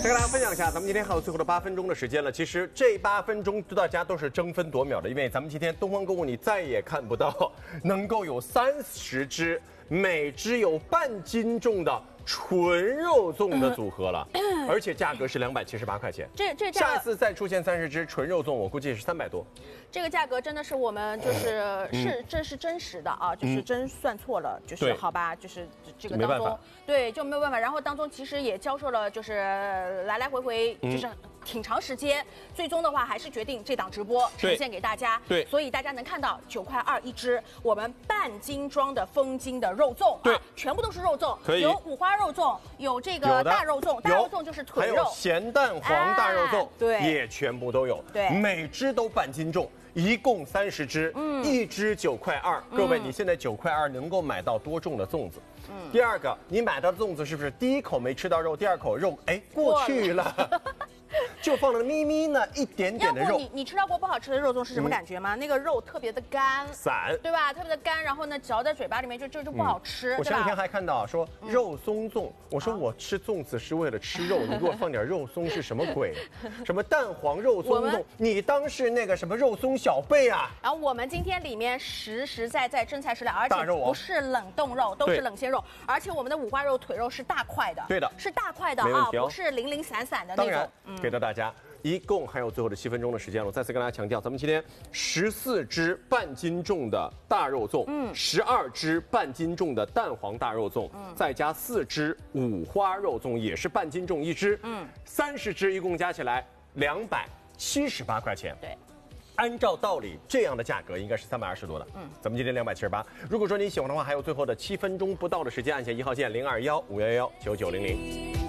再跟大家分享一下，咱们今天还有最后的8分钟的时间了。其实这8分钟大家都是争分夺秒的，因为咱们今天东方购物你再也看不到能够有30只，每只有半斤重的纯肉粽的组合了，而且价格是278块钱。 这下一次再出现30只纯肉粽，我估计是300多。 这个价格真的是我们这是真实的啊，就是真算错了，就是好吧，就是这个当中对就没有办法。然后当中其实也交涉了，就是来来回回就是挺长时间，最终的话还是决定这档直播呈现给大家。 对， 所以大家能看到9块2一只，我们半斤装的风筋的肉粽， 对， 全部都是肉粽， 可以有五花肉粽，有这个大肉粽，大肉粽就是腿肉， 还有咸蛋黄大肉粽， 对， 也全部都有， 对， 每只都半斤重。一共30只，一只9块2。各位，你现在9块2能够买到多重的粽子？第二个，你买到的粽子是不是第一口没吃到肉，第二口肉过去了？就放了咪咪呢一点点的肉。 你吃到过不好吃的肉粽是什么感觉吗？那个肉特别的干， 散， 对吧？特别的干，然后呢嚼在嘴巴里面就不好吃。 我前两天还看到说肉松粽，我说我吃粽子是为了吃肉，你给我放点肉松是什么鬼？什么蛋黄肉松粽？你当是那个什么肉松小贝啊？ 然后我们今天里面实实在在真材实料，而且不是冷冻肉，都是冷鲜肉，而且我们的五花肉腿肉是大块的， 对的， 是大块的啊，不是零零散散的那种。 当然，给到大家。一共还有最后的7分钟的时间了，我再次跟大家强调，咱们今天14只半斤重的大肉粽，12只半斤重的蛋黄大肉粽，再加4只五花肉粽，也是半斤重一只，30只一共加起来278块钱。 对。 按照道理，这样的价格应该是320多的。咱们今天278。如果说你喜欢的话，还有最后的7分钟不到的时间，按下1号键0215119900。